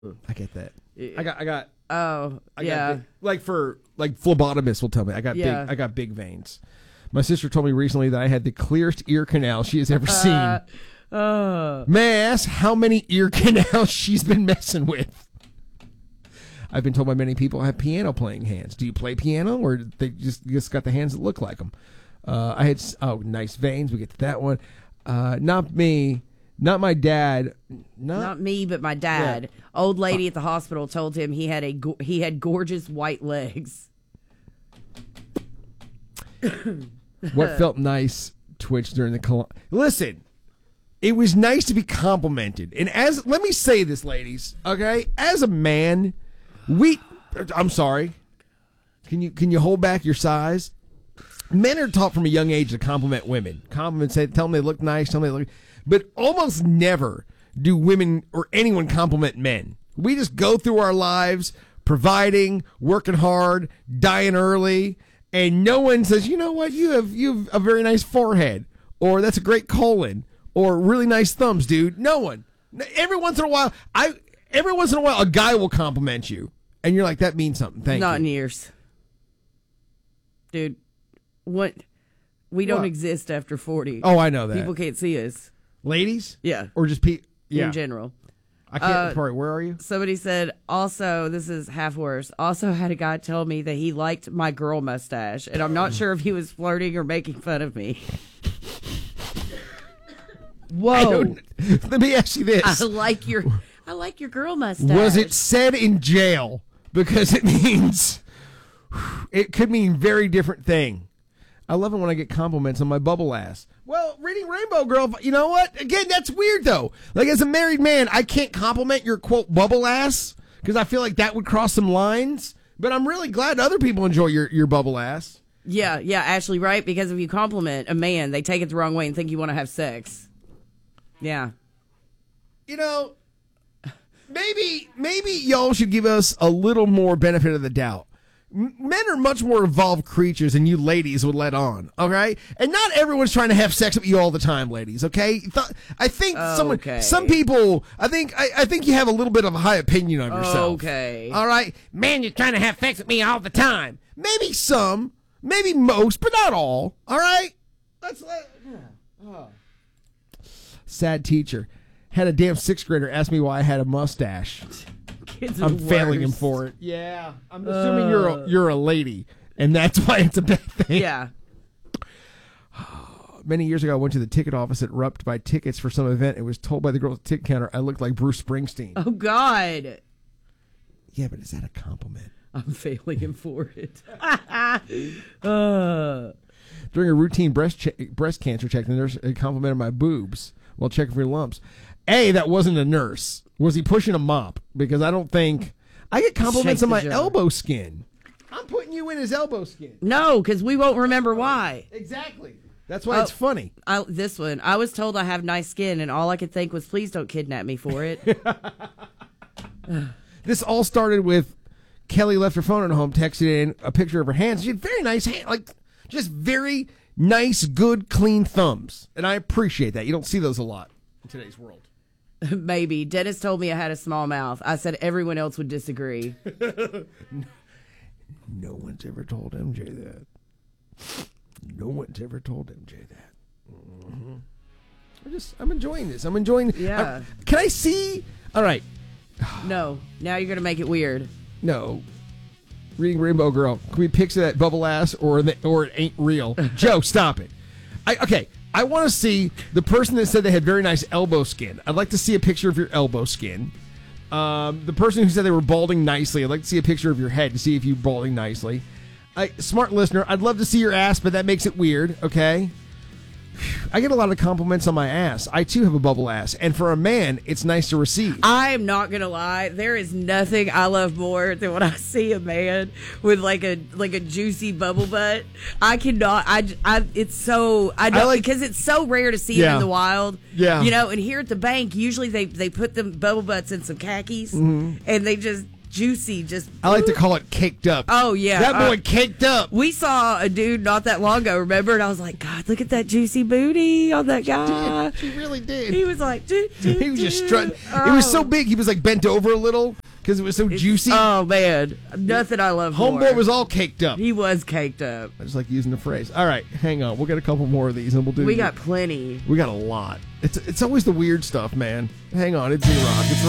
I get that. Oh, I yeah. got phlebotomists will tell me I got big veins. My sister told me recently that I had the clearest ear canal she has ever seen. May I ask how many ear canals she's been messing with? I've been told by many people I have piano playing hands. Do you play piano, or they just got the hands that look like them? I had nice veins. We get to that one. Not me. Not my dad. Not me, but my dad. Yeah. Old lady at the hospital told him he had gorgeous white legs. What felt nice, Twitch, during the listen. It was nice to be complimented, and let me say this, ladies. Okay, as a man, I'm sorry. Can you hold back your size? Men are taught from a young age to compliment women. Tell them they look nice. Tell them they look. But almost never do women or anyone compliment men. We just go through our lives providing, working hard, dying early, and no one says, you know what, you have a very nice forehead, or that's a great colon, or really nice thumbs, dude. No one. Every once in a while, a guy will compliment you, and you're like, that means something. Thank you. Not in years, dude. What? We don't exist after 40. Oh, I know that. People can't see us. Ladies? Yeah. Or just in general. I can't. Sorry, where are you? Somebody said, also, this is half worse, also had a guy tell me that he liked my girl mustache, and I'm not sure if he was flirting or making fun of me. Whoa. Let me ask you this. I like your girl mustache. Was it said in jail? Because it could mean very different thing. I love it when I get compliments on my bubble ass. Well, Reading Rainbow Girl, you know what? Again, that's weird, though. Like, as a married man, I can't compliment your, quote, bubble ass, because I feel like that would cross some lines. But I'm really glad other people enjoy your bubble ass. Yeah, Ashley, right? Because if you compliment a man, they take it the wrong way and think you want to have sex. Yeah. You know, maybe y'all should give us a little more benefit of the doubt. Men are much more evolved creatures than you ladies would let on, okay? And not everyone's trying to have sex with you all the time, ladies, okay? I think some people, I think you have a little bit of a high opinion of yourself. Okay. All right? Man, you're trying to have sex with me all the time. Maybe some, maybe most, but not all, all right? Sad teacher. Had a damn sixth grader ask me why I had a mustache. I'm failing him for it. Yeah, I'm assuming you're a lady, and that's why it's a bad thing. Yeah. Many years ago, I went to the ticket office at Rupp to buy tickets for some event. It was told by the girl at the ticket counter I looked like Bruce Springsteen. Oh, God. Yeah, but is that a compliment? I'm failing him for it. During a routine breast cancer check, the nurse complimented my boobs while checking for lumps. That wasn't a nurse. Was he pushing a mop? Because I don't think... I get compliments on my elbow skin. I'm putting you in his elbow skin. No, because we won't remember why. Exactly. That's why it's funny. This one. I was told I have nice skin, and all I could think was, please don't kidnap me for it. This all started with Kelly left her phone at home, texted in a picture of her hands. She had very nice hands. Like, just very nice, good, clean thumbs. And I appreciate that. You don't see those a lot in today's world. Maybe. Dennis told me I had a small mouth. I said everyone else would disagree. No one's ever told MJ that. No one's ever told MJ that. Mm-hmm. I'm enjoying this. I'm enjoying. Yeah. Can I see? All right. No. Now you're going to make it weird. No. Reading Rainbow Girl. Can we picture that bubble ass or it ain't real? Joe, stop it. Okay. I want to see the person that said they had very nice elbow skin. I'd like to see a picture of your elbow skin. The person who said they were balding nicely, I'd like to see a picture of your head to see if you're balding nicely. Smart listener, I'd love to see your ass, but that makes it weird, okay? I get a lot of compliments on my ass. I, too, have a bubble ass. And for a man, it's nice to receive. I'm not going to lie. There is nothing I love more than when I see a man with like a juicy bubble butt. I cannot. Because it's so rare to see it in the wild. Yeah. You know, and here at the bank, usually they put them bubble butts in some khakis, and they just... juicy, just. I like to call it caked up. Oh, yeah. That boy caked up. We saw a dude not that long ago, remember? And I was like, God, look at that juicy booty on that guy. He really did. He was like, he was just strutting. It was so big, he was like bent over a little because it was so juicy. Oh, man. Nothing I love more. Homeboy was all caked up. He was caked up. I just like using the phrase. All right, hang on. We'll get a couple more of these and we'll do We got plenty. We got a lot. It's always the weird stuff, man. Hang on. It's Z-Rock. It's